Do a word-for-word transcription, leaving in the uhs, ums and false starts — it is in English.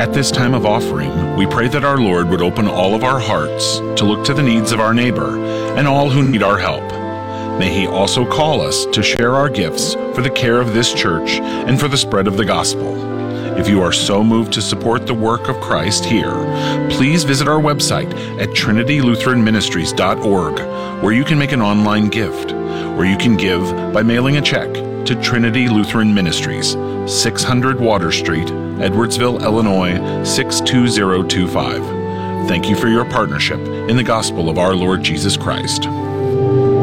At this time of offering, we pray that our Lord would open all of our hearts to look to the needs of our neighbor and all who need our help. May He also call us to share our gifts for the care of this church and for the spread of the gospel. If you are so moved to support the work of Christ here, please visit our website at trinity lutheran ministries dot org, where you can make an online gift, or you can give by mailing a check to Trinity Lutheran Ministries, six hundred Water Street, Edwardsville, Illinois, six two zero two five. Thank you for your partnership in the gospel of our Lord Jesus Christ.